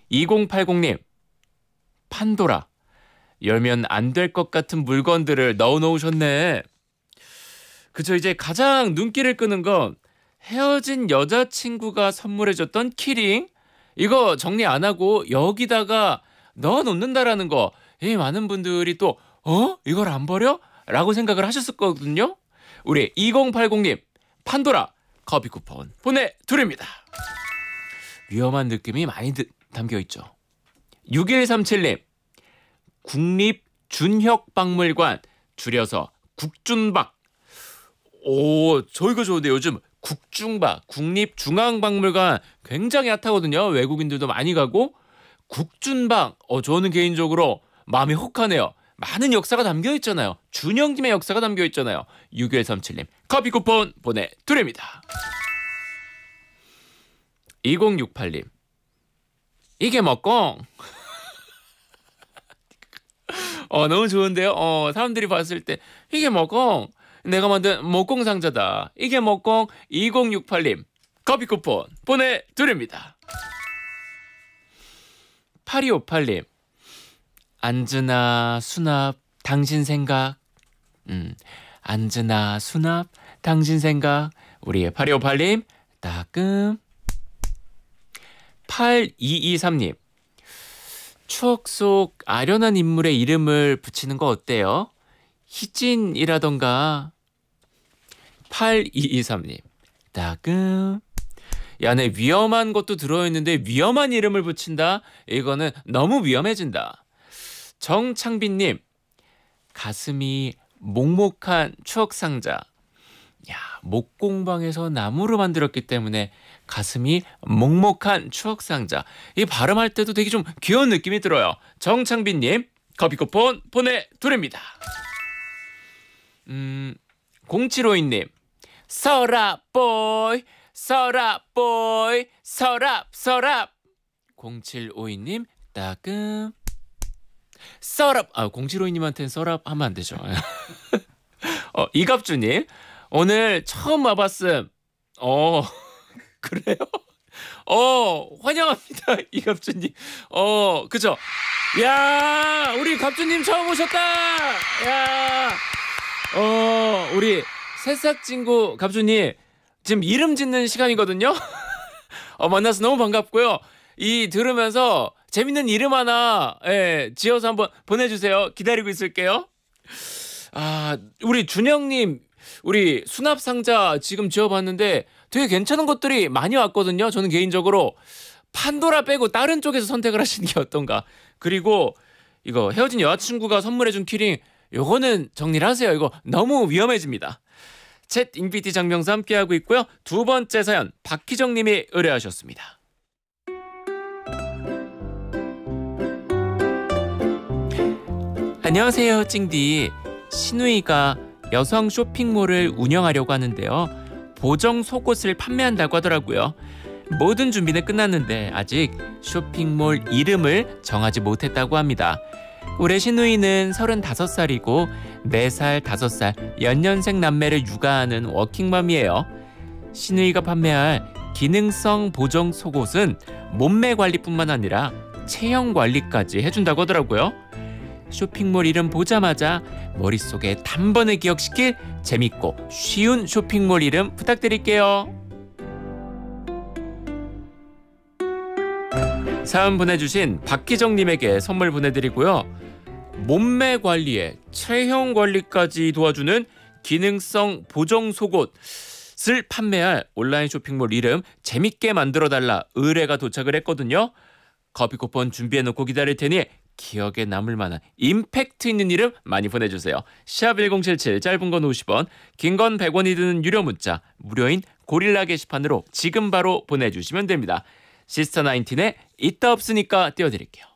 2080님, 판도라. 열면 안 될 것 같은 물건들을 넣어놓으셨네. 그쵸, 이제 가장 눈길을 끄는 건 헤어진 여자친구가 선물해줬던 키링. 이거 정리 안 하고 여기다가 넣어놓는다라는 거. 많은 분들이 또 이걸 안 버려? 라고 생각을 하셨을 거거든요. 우리 2080님, 판도라 커피 쿠폰 보내드립니다. 위험한 느낌이 많이 담겨있죠. 6137님, 국립준혁박물관, 줄여서 국준박. 저희가 좋은데 요즘 국중박, 국립중앙박물관 굉장히 핫하거든요. 외국인들도 많이 가고. 국준박, 저는 개인적으로 마음이 혹하네요. 많은 역사가 담겨있잖아요. 준영님의 역사가 담겨있잖아요. 6137님 커피 쿠폰 보내드립니다. 2068님, 이게 먹고 너무 좋은데요. 사람들이 봤을 때 이게 먹고 내가 만든 먹공 상자다. 이게 먹공. 2068님 커피 쿠폰 보내드립니다. 8258님, 안즈나 수납 당신 생각. 안즈나 수납 당신 생각. 우리 8258님 따끔. 8223님, 추억 속 아련한 인물의 이름을 붙이는 거 어때요? 희진이라던가. 8223님 따끔. 이 안에 위험한 것도 들어있는데 위험한 이름을 붙인다? 이거는 너무 위험해진다. 정창빈님, 가슴이 먹먹한 추억상자. 목공방에서 나무로 만들었기 때문에 가슴이 먹먹한 추억상자. 이 발음할 때도 되게 좀 귀여운 느낌이 들어요. 정창빈님 커피 쿠폰 보내드립니다. 0752님, 서랍보이 서랍보이 서랍. 0752님 따끔. 서랍. 0752님한테는 서랍 하면 안 되죠. 이갑주님, 오늘 처음 와봤음. 그래요? 환영합니다. 이갑주님. 그죠? 야, 우리 갑주님 처음 오셨다. 야, 우리 새싹친구 갑주님 지금 이름 짓는 시간이거든요. 만나서 너무 반갑고요. 들으면서 재밌는 이름 하나 지어서 한번 보내주세요. 기다리고 있을게요. 우리 준영님, 우리 수납상자 지금 지어봤는데 되게 괜찮은 것들이 많이 왔거든요. 저는 개인적으로 판도라 빼고 다른 쪽에서 선택을 하시는 게 어떤가. 그리고 이거 헤어진 여자친구가 선물해준 키링, 요거는 정리를 하세요. 이거 너무 위험해집니다. 챗 인피티 장명수 함께하고 있고요. 두 번째 사연, 박희정 님이 의뢰하셨습니다. 안녕하세요, 찡디. 신우이가 여성 쇼핑몰을 운영하려고 하는데요. 보정 속옷을 판매한다고 하더라고요. 모든 준비는 끝났는데 아직 쇼핑몰 이름을 정하지 못했다고 합니다. 올해 신우이는 35살이고 4살, 5살 연년생 남매를 육아하는 워킹맘이에요. 신우이가 판매할 기능성 보정 속옷은 몸매 관리뿐만 아니라 체형 관리까지 해준다고 하더라고요. 쇼핑몰 이름 보자마자 머릿속에 단번에 기억시킬 재밌고 쉬운 쇼핑몰 이름 부탁드릴게요. 사연 보내주신 박희정님에게 선물 보내드리고요. 몸매 관리에 체형 관리까지 도와주는 기능성 보정 속옷을 판매할 온라인 쇼핑몰 이름 재밌게 만들어달라 의뢰가 도착을 했거든요. 커피 쿠폰 준비해놓고 기다릴 테니 기억에 남을 만한 임팩트 있는 이름 많이 보내주세요. 샵1077, 짧은 건 50원, 긴 건 100원이 드는 유료 문자, 무료인 고릴라 게시판으로 지금 바로 보내주시면 됩니다. 시스터 나인틴의 있다 없으니까 띄워드릴게요.